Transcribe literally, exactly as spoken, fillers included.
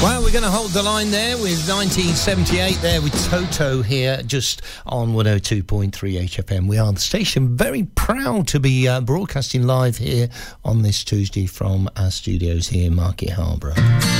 Well, we're going to hold the line there with nineteen seventy-eight there with Toto here just on one oh two point three H F M. We are the station, very proud to be uh, broadcasting live here on this Tuesday from our studios here in Market Harborough.